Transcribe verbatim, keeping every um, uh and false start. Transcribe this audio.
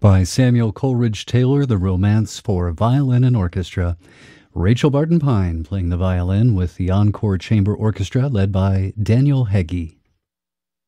by Samuel Coleridge Taylor, the Romance for Violin and Orchestra. Rachel Barton Pine playing the violin with the Encore Chamber Orchestra led by Daniel Heggie.